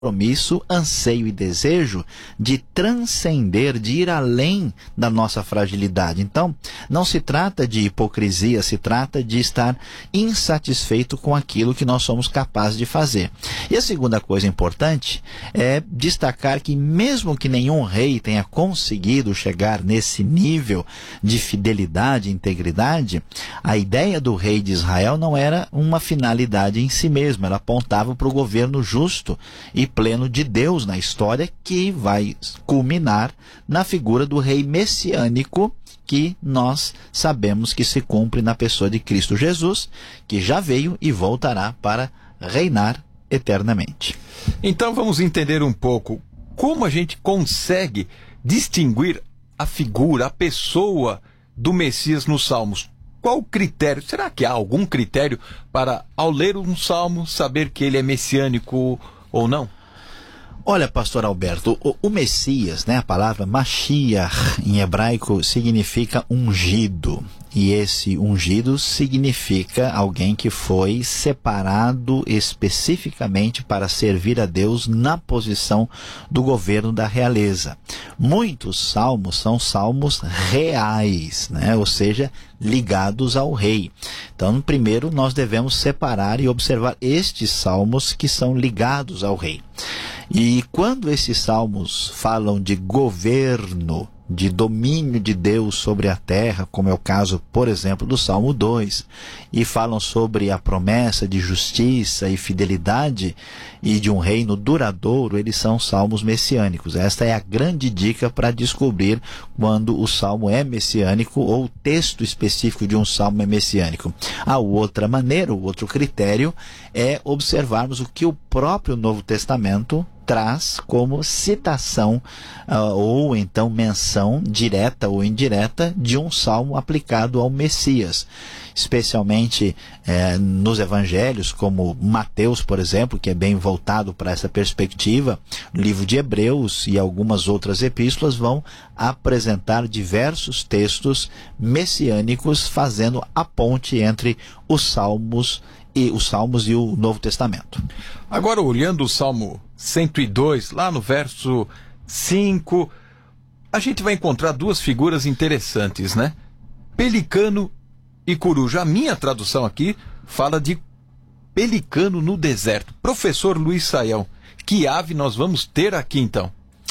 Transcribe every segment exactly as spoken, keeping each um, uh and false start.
compromisso, anseio e desejo de transcender, de ir além da nossa fragilidade. Então, não se trata de hipocrisia, se trata de estar insatisfeito com aquilo que nós somos capazes de fazer. E a segunda coisa importante é destacar que mesmo que nenhum rei tenha conseguido chegar nesse nível de fidelidade e integridade, a ideia do rei de Israel não era uma finalidade em si mesma, ela apontava para o governo justo e pleno de Deus na história, que vai culminar na figura do rei messiânico, que nós sabemos que se cumpre na pessoa de Cristo Jesus, que já veio e voltará para reinar eternamente. Então vamos entender um pouco como a gente consegue distinguir a figura, a pessoa do Messias nos Salmos. Qual o critério? Será que há algum critério para, ao ler um salmo, saber que ele é messiânico ou não? Olha, pastor Alberto, o, o Messias, né, a palavra Mashiach em hebraico significa ungido. E esse ungido significa alguém que foi separado especificamente para servir a Deus na posição do governo da realeza. Muitos salmos são salmos reais, né? Ou seja, ligados ao rei. Então, primeiro nós devemos separar e observar estes salmos que são ligados ao rei. E quando esses salmos falam de governo, de domínio de Deus sobre a terra, como é o caso, por exemplo, do Salmo dois, e falam sobre a promessa de justiça e fidelidade e de um reino duradouro, eles são salmos messiânicos. Esta é a grande dica para descobrir quando o salmo é messiânico ou o texto específico de um salmo é messiânico. A outra maneira, o outro critério é observarmos o que o próprio Novo Testamento traz como citação uh, ou então menção direta ou indireta de um salmo aplicado ao Messias, especialmente eh, nos evangelhos, como Mateus, por exemplo, que é bem voltado para essa perspectiva. O livro de Hebreus e algumas outras epístolas vão apresentar diversos textos messiânicos fazendo a ponte entre os salmos e os salmos e o Novo Testamento. Agora, olhando o Salmo cento e dois, lá no verso cinco, a gente vai encontrar duas figuras interessantes, né? Pelicano e coruja. A minha tradução aqui fala de pelicano no deserto. Professor Luiz Saião, que ave nós vamos ter aqui então?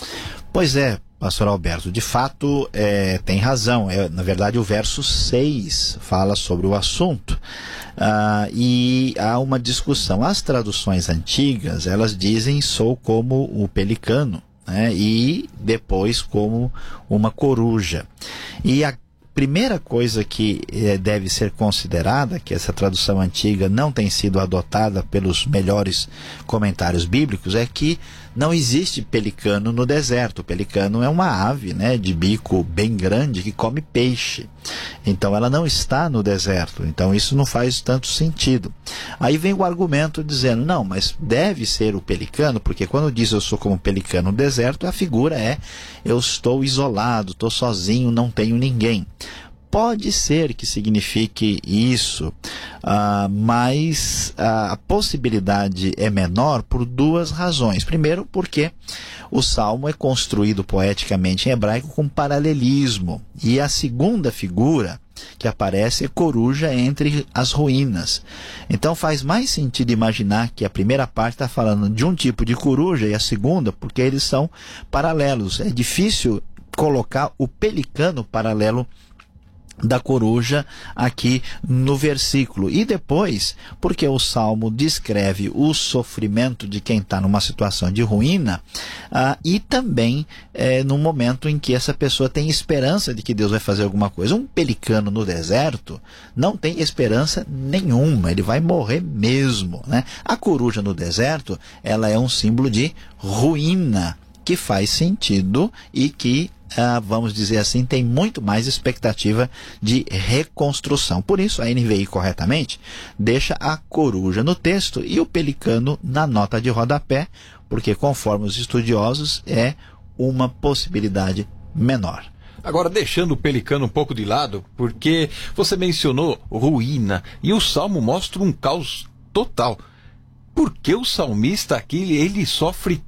Pois é, pastor Alberto, de fato é, tem razão. É, na verdade, o verso seis fala sobre o assunto. Ah, e há uma discussão. As traduções antigas, elas dizem sou como o pelicano, né? E depois como uma coruja. E a primeira coisa que eh, deve ser considerada, que essa tradução antiga não tem sido adotada pelos melhores comentários bíblicos, é que não existe pelicano no deserto. O pelicano é uma ave, né, de bico bem grande que come peixe. Então ela não está no deserto. Então isso não faz tanto sentido. Aí vem o argumento dizendo, não, mas deve ser o pelicano, porque quando diz eu sou como pelicano no deserto, a figura é eu estou isolado, estou sozinho, não tenho ninguém. Pode ser que signifique isso, uh, mas uh, a possibilidade é menor por duas razões. Primeiro, porque o salmo é construído poeticamente em hebraico com paralelismo. E a segunda figura que aparece é coruja entre as ruínas. Então faz mais sentido imaginar que a primeira parte está falando de um tipo de coruja e a segunda, porque eles são paralelos. É difícil colocar o pelicano paralelo da coruja aqui no versículo. E depois, porque o Salmo descreve o sofrimento de quem está numa situação de ruína, ah, e também é, no momento em que essa pessoa tem esperança de que Deus vai fazer alguma coisa. Um pelicano no deserto não tem esperança nenhuma, ele vai morrer mesmo, né? A coruja no deserto, ela é um símbolo de ruína, que faz sentido e que Uh, vamos dizer assim, tem muito mais expectativa de reconstrução. Por isso, a N V I corretamente deixa a coruja no texto e o pelicano na nota de rodapé, porque conforme os estudiosos é uma possibilidade menor. Agora, deixando o pelicano um pouco de lado, porque você mencionou ruína e o Salmo mostra um caos total. Porque o salmista aqui, ele sofre